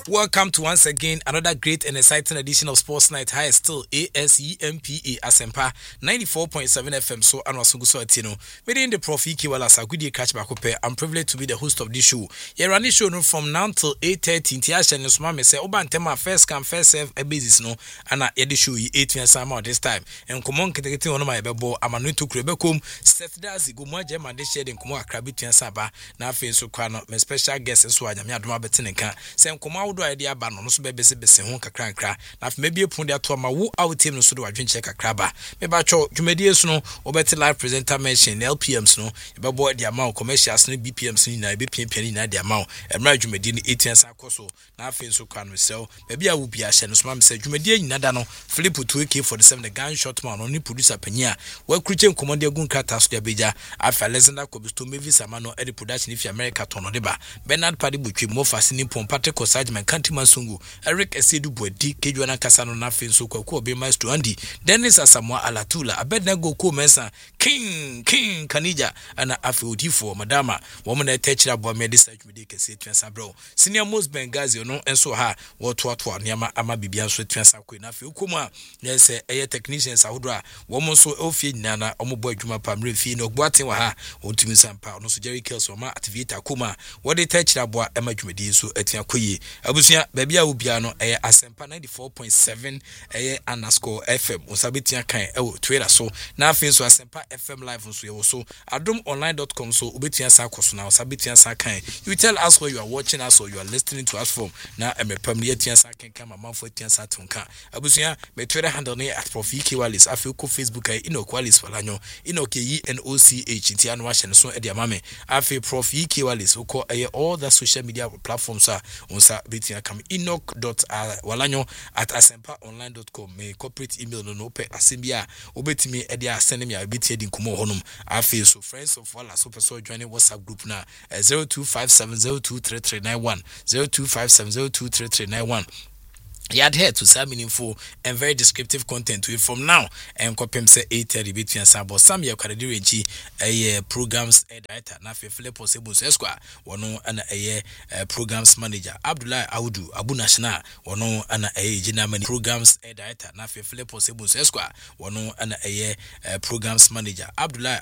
Welcome to once again another great and exciting edition of Sports Night. Hi, still ASEMPA Asempa 94.7 FM. So, I'm Sunguso Atino. Within the Prof. Iki Walas, a good catch back up. I'm privileged to be the host of this show. You're running show from now till 8:30. Tiasha and Sumame say, Oban Tema first come, first serve a basis no. And I had the show 8 years this time. And come on, get on my bebo. I'm a new to Krebekum. Seth Dazi, go more German, they shared in Kuma Krabit and Saba. Now, face so crown my special guest and so I am Yadma Betinka. Same Kuma. Idea ban no so bebese bese ho kakra nkra na maybe epon dia to ma wo out team no so do adwenche kakra ba me ba cho dwumadie so no obeti live presenter mention LPMs no e be bo dia ma commercials no BPMs ni na be pian na dia ma emra dwumadie ni 18 sa koso na afen so kwa no sel maybe a wo bia hye no so ma se dwumadie nyina da no Philip 2AK47 the gunshot man no ni producer pania wa kruche nkomode agun krata so dia beja afa Alexander Kobisto Mavis Amano edit production if America tono de ba Bernard Padi Butwi mo fasini pom Patrick Osajman Kantima Sungu, Eric Esedu Bwedi, Kejuana Kasano Nafin Soko, Kobe Maestro Andy, Dennis Asamoah Alatula, Abednego Ko Mensa, King Kanija, and Afi for Madama, woman at Techra Boamedi Medicare Transa Bro, Senior Most Bengazi, no, and so ha, what Niama Ama Bibian Sweet Transa Quinafi Ukuma, yes, a technician Sahudra, woman so Ofi Nana, Omoboy Juma Pamri Fino, Guatewa, Ultimisampa, no Jerry Kelsoma, Ativita Kuma, what they Techra Boa Emma Jumedi so Etiakoye, Abusia. Baby Ubiano, Asempa 94.7 _FM. Usabitia kan Twitter so now so Asempa FM live so adumonline.com so ubitia sakos now Sabitia Sakan. You tell us where you are watching us or you are listening to us from. Now I'm a permanent Sakan come a month for Tiansa Tunka. Abusia, my Twitter handle at Prof. Iki Walis, Afuko Facebook, Qualis Falano, Inoke NOCH, Tian Wash and so Edia Mame. Afi Prof. Iki Walis, who call all the social media platforms are on Sabitia come. enoch.walanyo@asempaonline.com. Me corporate email no pe asembia obetimi edia send me a bit edin kumo honum afi so friends of Wala super so joining WhatsApp group na 0257023391 0257023391. You adhere to some meaningful and very descriptive content from now and copy say 8:30 between Sabo some year Kadiri a programs editor na Philip possible Esquire one and a programs manager Abdullah Audu Abu National one and a Jinamani programs editor na Philip possible Esquire one and a programs manager Abdullah